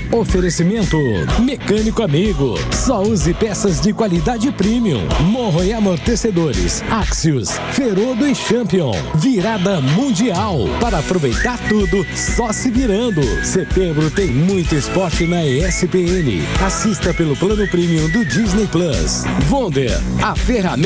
Oferecimento Mecânico Amigo. Só use peças de qualidade premium. Morro e amortecedores. Axios, Ferodo e Champion. Virada mundial. Para aproveitar tudo, só se virando. Setembro tem muito esporte na ESPN. Assista pelo plano premium do Disney Plus. Wonder, a ferramenta